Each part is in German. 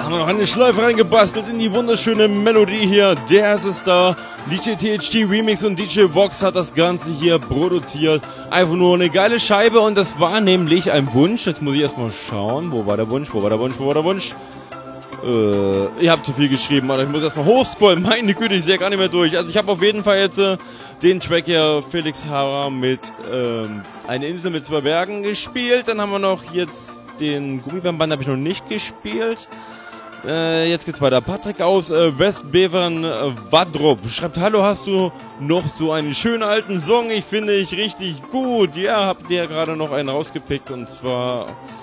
haben wir noch eine Schleife reingebastelt in die wunderschöne Melodie hier. Der ist es da. DJ THT Remix und DJ Vox hat das Ganze hier produziert. Einfach nur eine geile Scheibe und das war nämlich ein Wunsch. Jetzt muss ich erstmal schauen. Wo war der Wunsch? Wo war der Wunsch? Wo war der Wunsch? Ich habe zu viel geschrieben, aber ich muss erstmal hochscrollen. Meine Güte, ich sehe gar nicht mehr durch. Also ich habe auf jeden Fall jetzt den Track hier Felix Hara mit Eine Insel mit 2 Bergen gespielt. Dann haben wir noch jetzt den Gummibärenband, habe ich noch nicht gespielt. Jetzt geht's weiter. Patrick aus Westbevern Wadrup schreibt: Hallo, hast du noch so einen schönen alten Song? Ich finde ich richtig gut. Ja, habt ihr gerade noch einen rausgepickt und zwar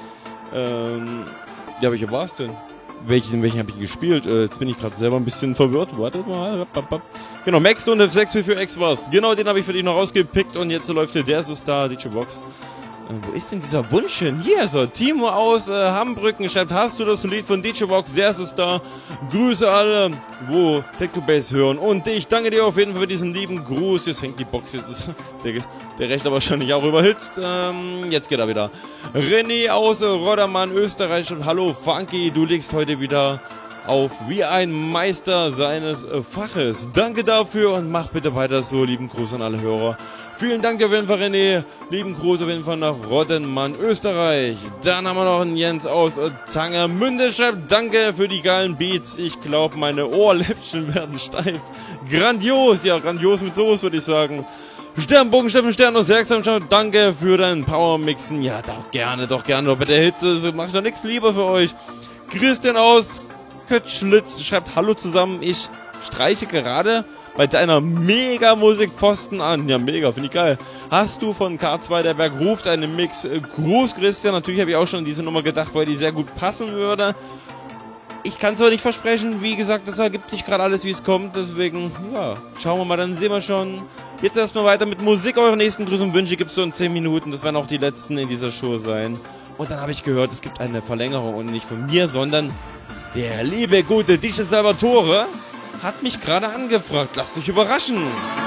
ja, welcher war's denn? Welchen habe ich gespielt? Jetzt bin ich gerade selber ein bisschen verwirrt. Wartet mal. Genau, Max und F644X war's. Genau, den habe ich für dich noch rausgepickt und jetzt läuft der ist es da, DJ Box. Wo ist denn dieser Wunsch hin? Hier ist er. Timo aus Hambrücken schreibt: Hast du das Lied von DJ Box? Der ist es da. Grüße alle, wo Tech2 Bass hören. Und ich danke dir auf jeden Fall für diesen lieben Gruß. Jetzt hängt die Box. Jetzt ist der Rechner wahrscheinlich auch überhitzt. Jetzt geht er wieder. René aus Roddermann, Österreich. Und hallo Funky, du legst heute wieder auf wie ein Meister seines Faches. Danke dafür und mach bitte weiter so. Lieben Gruß an alle Hörer. Vielen Dank auf jeden Fall, René. Lieben Gruß auf jeden Fall nach Roddenmann, Österreich. Dann haben wir noch einen Jens aus Tangermünde. Schreibt: Danke für die geilen Beats. Ich glaube, meine Ohrläppchen werden steif. Grandios, ja, grandios mit Soße, würde ich sagen. Sternbogen, Steffen Stern aus Herxheim. Danke für deinen Powermixen. Ja, doch gerne. Bei der Hitze mach ich noch nichts lieber für euch. Christian aus Kötschlitz schreibt: Hallo zusammen. Ich streiche gerade bei deiner Mega-Musik Pfosten an. Ja, mega, finde ich geil. Hast du von K2 der Berg ruft einen Mix? Gruß, Christian. Natürlich habe ich auch schon an diese Nummer gedacht, weil die sehr gut passen würde. Ich kann es aber nicht versprechen. Wie gesagt, das ergibt sich gerade alles, wie es kommt. Deswegen, ja, schauen wir mal, dann sehen wir schon. Jetzt erstmal weiter mit Musik. Eure nächsten Grüße und Wünsche gibt es so in 10 Minuten. Das werden auch die letzten in dieser Show sein. Und dann habe ich gehört, es gibt eine Verlängerung und nicht von mir, sondern der liebe, gute DJ Salvatore hat mich gerade angefragt. Lasst euch überraschen.